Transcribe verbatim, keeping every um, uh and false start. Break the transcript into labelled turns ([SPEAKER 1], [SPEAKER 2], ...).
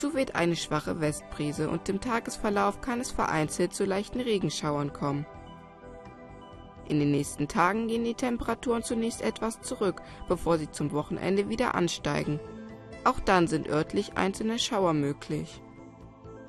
[SPEAKER 1] Dazu weht eine schwache Westbrise und im Tagesverlauf kann es vereinzelt zu leichten Regenschauern kommen. In den nächsten Tagen gehen die Temperaturen zunächst etwas zurück, bevor sie zum Wochenende wieder ansteigen. Auch dann sind örtlich einzelne Schauer möglich.